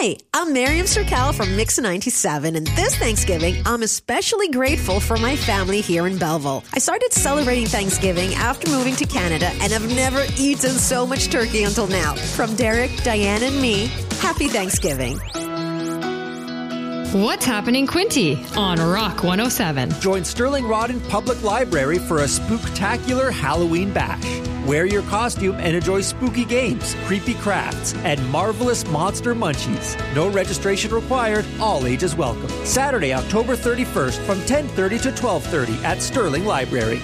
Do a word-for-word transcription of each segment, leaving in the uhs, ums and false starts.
Hi, I'm Miriam Sirkal from Mix ninety-seven, and this Thanksgiving, I'm especially grateful for my family here in Belleville. I started celebrating Thanksgiving after moving to Canada, and I've never eaten so much turkey until now. From Derek, Diane, and me, happy Thanksgiving. What's happening, Quinty, on Rock one oh seven. Join Sterling Rodden Public Library for a spooktacular Halloween bash. Wear your costume and enjoy spooky games, creepy crafts, and marvelous monster munchies. No registration required, all ages welcome. Saturday, October thirty-first from ten thirty to twelve thirty at Sterling Library.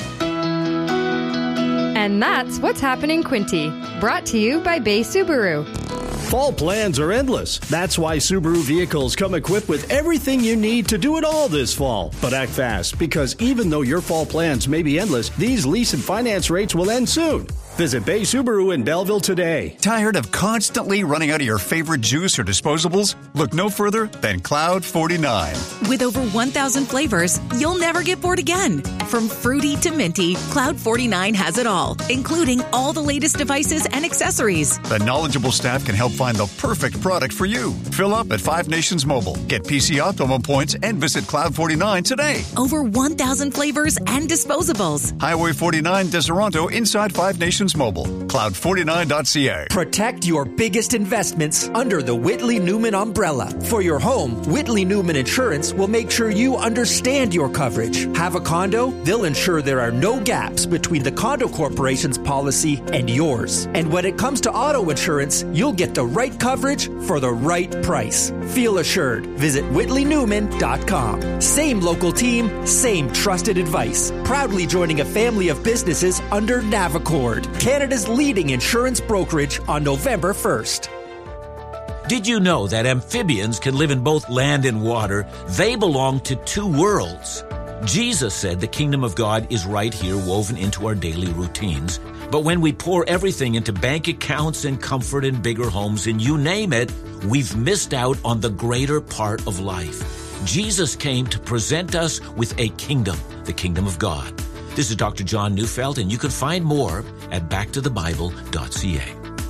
And that's What's Happening, Quinty, brought to you by Bay Subaru. Fall plans are endless. That's why Subaru vehicles come equipped with everything you need to do it all this fall. But act fast, because even though your fall plans may be endless, these lease and finance rates will end soon. Visit Bay Subaru in Belleville today. Tired of constantly running out of your favorite juice or disposables? Look no further than Cloud forty-nine. With over one thousand flavors, you'll never get bored again. From fruity to minty, Cloud forty-nine has it all, including all the latest devices and accessories. The knowledgeable staff can help find the perfect product for you. Fill up at Five Nations Mobile. Get P C Optimum points and visit Cloud forty-nine today. Over one thousand flavors and disposables. Highway forty-nine, Deseronto, inside Five Nations Mobile. cloud forty-nine dot c a. Protect your biggest investments under the Whitley Newman umbrella. For your home, Whitley Newman Insurance will make sure you understand your coverage. Have a condo? They'll ensure there are no gaps between the condo corporation's policy and yours. And when it comes to auto insurance, you'll get the right coverage for the right price. Feel assured. Visit whitley newman dot com. Same local team, same trusted advice. Proudly joining a family of businesses under Navicord, Canada's leading insurance brokerage, on November first. Did you know that amphibians can live in both land and water? They belong to two worlds. Jesus said the kingdom of God is right here, woven into our daily routines. But when we pour everything into bank accounts and comfort and bigger homes and you name it, we've missed out on the greater part of life. Jesus came to present us with a kingdom, the kingdom of God. This is Doctor John Neufeld, and you can find more at back to the bible dot c a.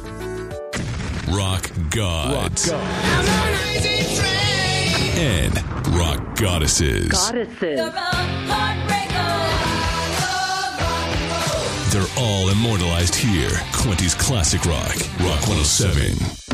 Rock gods. Rock gods. And rock goddesses. Goddesses. They're all immortalized here. Quinty's Classic Rock. Rock one oh seven.